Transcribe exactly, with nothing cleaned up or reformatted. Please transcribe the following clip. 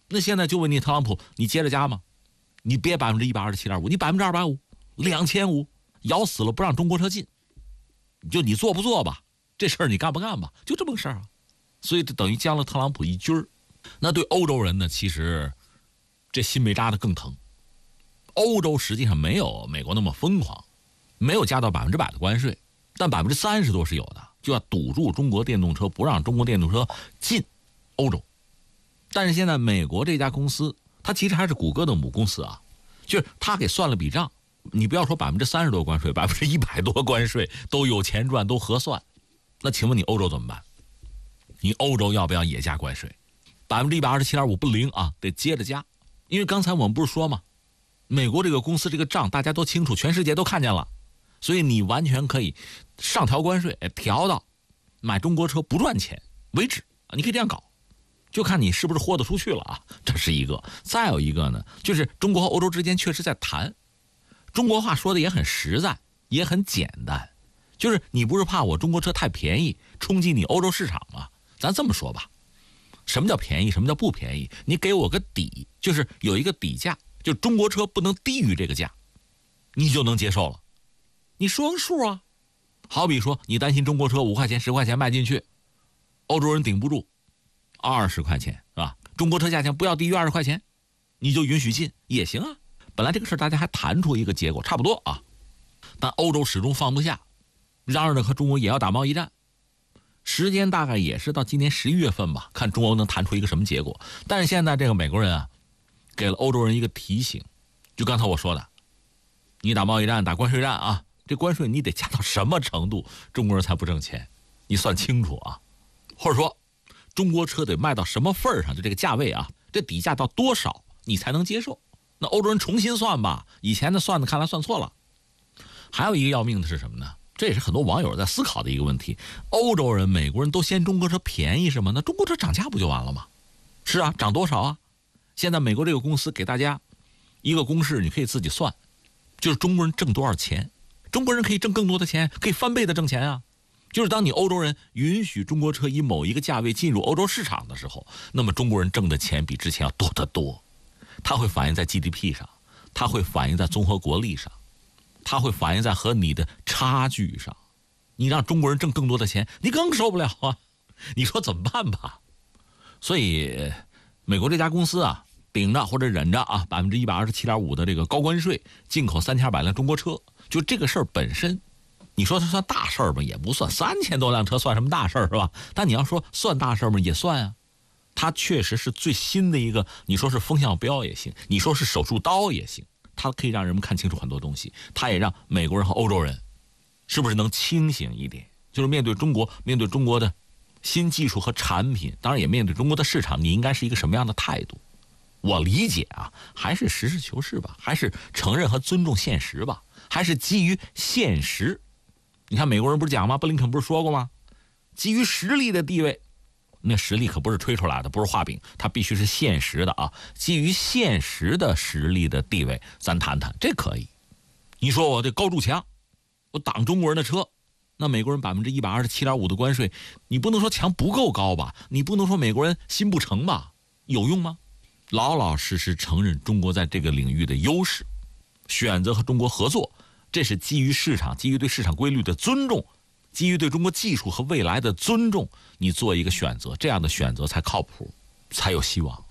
那现在就问你特朗普，你接着加吗？你别百分之一百二十七点五，你百分之二百五，两千五，咬死了不让中国车进，就你做不做吧？这事儿你干不干吧？就这么个事儿啊。所以这等于将了特朗普一军儿。那对欧洲人呢，其实这心没扎得更疼。欧洲实际上没有美国那么疯狂，没有加到百分之百的关税，但百分之三十多是有的，就要堵住中国电动车，不让中国电动车进欧洲。但是现在美国这家公司，它其实还是谷歌的母公司啊，就是他给算了笔账，你不要说百分之三十多关税，百分之一百多关税都有钱赚，都合算。那请问你欧洲怎么办？你欧洲要不要也加关税？百分之一百二十七点五不灵啊，得接着加。因为刚才我们不是说吗？美国这个公司这个账大家都清楚，全世界都看见了，所以你完全可以上调关税，调到买中国车不赚钱为止啊，你可以这样搞。就看你是不是豁得出去了啊，这是一个。再有一个呢，就是中国和欧洲之间确实在谈，中国话说的也很实在，也很简单，就是你不是怕我中国车太便宜冲击你欧洲市场吗？咱这么说吧，什么叫便宜，什么叫不便宜？你给我个底，就是有一个底价，就中国车不能低于这个价，你就能接受了。你说个数啊。好比说你担心中国车五块钱十块钱卖进去，欧洲人顶不住，二十块钱是吧？中国车价钱不要低于二十块钱，你就允许进也行啊。本来这个事大家还谈出一个结果，差不多啊。但欧洲始终放不下，嚷嚷着和中国也要打贸易战。时间大概也是到今年十一月份吧，看中欧能谈出一个什么结果。但是现在这个美国人啊，给了欧洲人一个提醒，就刚才我说的，你打贸易战打关税战啊，这关税你得加到什么程度，中国人才不挣钱？你算清楚啊。或者说中国车得卖到什么份上，就这个价位啊，这底价到多少你才能接受？那欧洲人重新算吧，以前的算的看来算错了。还有一个要命的是什么呢？这也是很多网友在思考的一个问题。欧洲人美国人都嫌中国车便宜是吗？那中国车涨价不就完了吗？是啊，涨多少啊？现在美国这个公司给大家一个公式，你可以自己算，就是中国人挣多少钱，中国人可以挣更多的钱，可以翻倍的挣钱啊。就是当你欧洲人允许中国车以某一个价位进入欧洲市场的时候，那么中国人挣的钱比之前要多得多。它会反映在 G D P 上，它会反映在综合国力上，它会反映在和你的差距上。你让中国人挣更多的钱，你更受不了啊！你说怎么办吧？所以美国这家公司啊，顶着或者忍着啊，百分之一百二十七点五的这个高关税，进口三千二百辆中国车，就这个事儿本身，你说它算大事儿吗？也不算，三千多辆车算什么大事儿是吧？但你要说算大事儿吗？也算啊。它确实是最新的一个，你说是风向标也行，你说是手术刀也行，它可以让人们看清楚很多东西，它也让美国人和欧洲人是不是能清醒一点？就是面对中国，面对中国的新技术和产品，当然也面对中国的市场，你应该是一个什么样的态度？我理解啊，还是实事求是吧，还是承认和尊重现实吧，还是基于现实。你看美国人不是讲吗？布林肯不是说过吗？基于实力的地位，那实力可不是吹出来的，不是画饼，它必须是现实的啊！基于现实的实力的地位，咱谈谈，这可以。你说我这高筑墙，我挡中国人的车，那美国人百分之一百二十七点五的关税，你不能说墙不够高吧？你不能说美国人心不诚吧？有用吗？老老实实承认中国在这个领域的优势，选择和中国合作，这是基于市场，基于对市场规律的尊重，基于对中国技术和未来的尊重，你做一个选择，这样的选择才靠谱，才有希望。